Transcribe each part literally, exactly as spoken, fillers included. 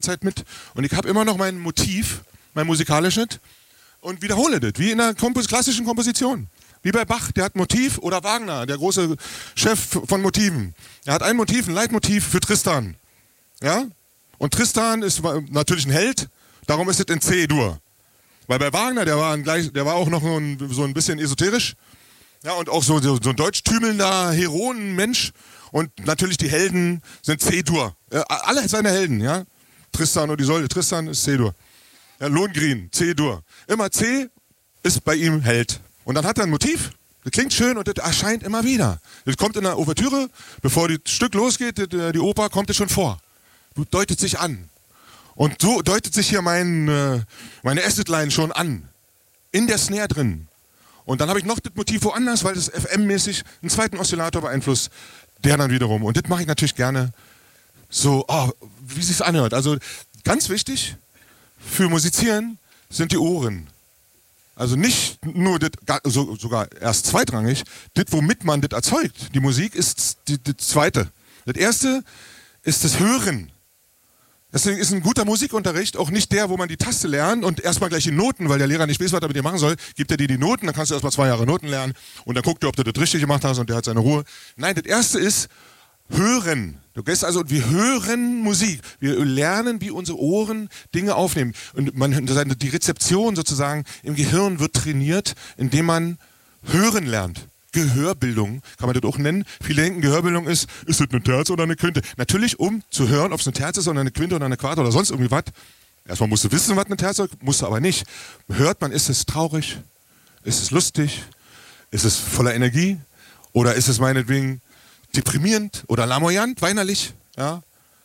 Zeit mit und ich habe immer noch mein Motiv, mein musikalisches und wiederhole das, wie in einer Kompos- klassischen Komposition. Wie bei Bach, der hat Motiv, oder Wagner, der große Chef von Motiven. Er hat ein Motiv, ein Leitmotiv für Tristan. Ja? Und Tristan ist natürlich ein Held, darum ist es in C-Dur. Weil bei Wagner, der war, ein gleich, der war auch noch so ein, so ein bisschen esoterisch. Ja, und auch so, so, so ein deutschtümelnder Heroenmensch. Und natürlich die Helden sind C-Dur. Äh, alle seine Helden, ja. Tristan und Isolde. Tristan ist C-Dur. Ja, Lohengrin, C-Dur. Immer C ist bei ihm Held. Und dann hat er ein Motiv, das klingt schön und das erscheint immer wieder. Das kommt in der Ouvertüre, bevor das Stück losgeht, die, die Oper, kommt es schon vor. Du deutet sich an. Und so deutet sich hier mein, äh, meine Acid-Line schon an. In der Snare drin. Und dann habe ich noch das Motiv woanders, weil das F M-mäßig einen zweiten Oszillator beeinflusst. Der dann wiederum. Und das mache ich natürlich gerne so, oh, wie sich's anhört. Also ganz wichtig für Musizieren sind die Ohren. Also nicht nur das, so, sogar erst zweitrangig, das, womit man das erzeugt. Die Musik ist die, das Zweite. Das Erste ist das Hören. Deswegen ist ein guter Musikunterricht auch nicht der, wo man die Taste lernt und erstmal gleich die Noten, weil der Lehrer nicht weiß, was er mit dir machen soll, gibt er dir die Noten, dann kannst du erstmal zwei Jahre Noten lernen und dann guckt er, ob du das richtig gemacht hast und der hat seine Ruhe. Nein, das Erste ist Hören. Du gehst also, wir hören Musik. Wir lernen, wie unsere Ohren Dinge aufnehmen. Und man, die Rezeption sozusagen im Gehirn wird trainiert, indem man hören lernt. Gehörbildung kann man das auch nennen. Viele denken, Gehörbildung ist, ist das eine Terz oder eine Quinte? Natürlich, um zu hören, ob es eine Terz ist oder eine Quinte oder eine Quarte oder sonst irgendwie was. Erstmal musst du wissen, was eine Terz ist, musst du aber nicht. Hört man, ist es traurig? Ist es lustig? Ist es voller Energie? Oder ist es meinetwegen deprimierend oder lamoyant, weinerlich? Ja?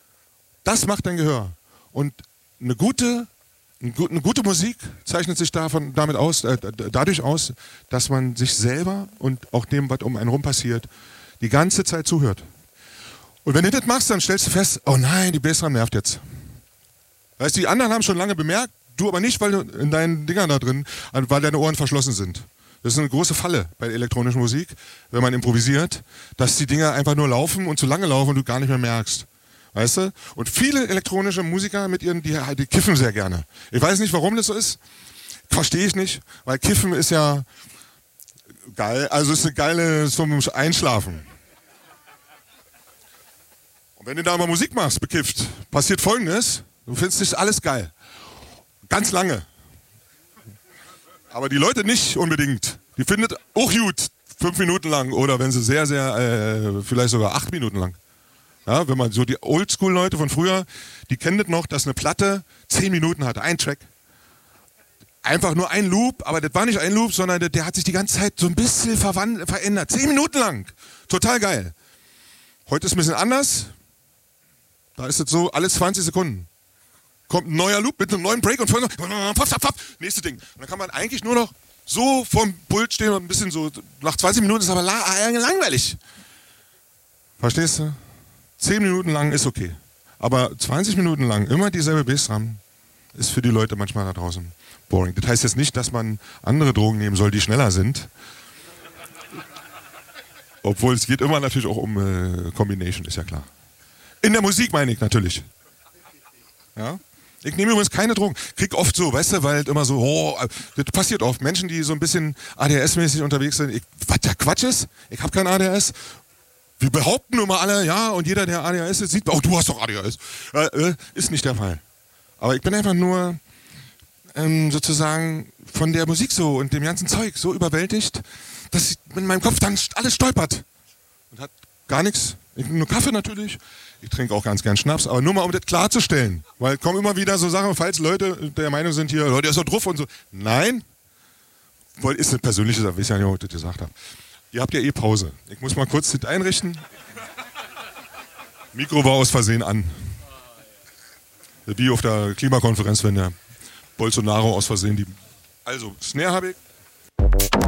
Das macht dein Gehör. Und eine gute Eine gute Musik zeichnet sich davon, damit aus, äh, dadurch aus, dass man sich selber und auch dem, was um einen rum passiert, die ganze Zeit zuhört. Und wenn du das machst, dann stellst du fest, oh nein, die Bassdrum nervt jetzt. Weißt du, die anderen haben schon lange bemerkt, du aber nicht, weil du in deinen Dingern da drin, weil deine Ohren verschlossen sind. Das ist eine große Falle bei elektronischer Musik, wenn man improvisiert, dass die Dinger einfach nur laufen und zu lange laufen und du gar nicht mehr merkst. Weißt du? Und viele elektronische Musiker mit ihren, die, die kiffen sehr gerne. Ich weiß nicht, warum das so ist. Verstehe ich nicht, weil Kiffen ist ja geil, also ist eine geile zum Einschlafen. Und wenn du da mal Musik machst, bekifft, passiert Folgendes: Du findest das alles geil. Ganz lange. Aber die Leute nicht unbedingt. Die findet auch gut, fünf Minuten lang oder wenn sie sehr, sehr, äh, vielleicht sogar acht Minuten lang. Ja, wenn man so die Oldschool-Leute von früher, die kennen das noch, dass eine Platte zehn Minuten hatte, ein Track. Einfach nur ein Loop, aber das war nicht ein Loop, sondern der, der hat sich die ganze Zeit so ein bisschen verwandelt, verändert. Zehn Minuten lang. Total geil. Heute ist es ein bisschen anders. Da ist es so, alle zwanzig Sekunden kommt ein neuer Loop mit einem neuen Break und vorne noch, nächste Ding. Und dann kann man eigentlich nur noch so vorm Pult stehen und ein bisschen so, nach zwanzig Minuten ist es aber langweilig. Verstehst du? Zehn Minuten lang ist okay. Aber zwanzig Minuten lang immer dieselbe Bassdrum ist für die Leute manchmal da draußen boring. Das heißt jetzt nicht, dass man andere Drogen nehmen soll, die schneller sind. Obwohl es geht immer natürlich auch um äh, Combination, ist ja klar. In der Musik meine ich natürlich. Ja? Ich nehme übrigens keine Drogen. Krieg oft so, weißt du, weil halt immer so, oh, das passiert oft. Menschen, die so ein bisschen A D H S-mäßig unterwegs sind. Ich, was der Quatsch ist? Ich habe kein A D H S. Wir behaupten immer alle, ja, und jeder, der A D H S ist, sieht, oh, du hast doch A D H S. Äh, äh, ist nicht der Fall. Aber ich bin einfach nur ähm, sozusagen von der Musik so und dem ganzen Zeug so überwältigt, dass ich in meinem Kopf dann alles stolpert. Und hat gar nichts. Ich nur Kaffee natürlich. Ich trinke auch ganz gern Schnaps, aber nur mal, um das klarzustellen. Weil kommen immer wieder so Sachen, falls Leute der Meinung sind hier, Leute, der ist so drauf und so. Nein, weil ist eine persönliche Sache, ich weiß ja nicht, ob ich das gesagt habe. Ihr habt ja eh Pause. Ich muss mal kurz das einrichten. Mikro war aus Versehen an. Wie auf der Klimakonferenz, wenn der Bolsonaro aus Versehen die... Also, Snare habe ich.